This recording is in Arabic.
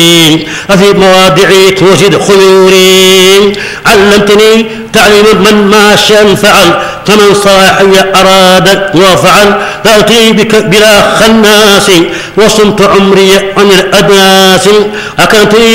أفي مواضعي توجد خيوري. علمتني تعليم من ما شاء فعل، فمن صاحي أراد وفعل. ذاتي بك بلا خناس، وصمت عمري عن الأدناس. أكنت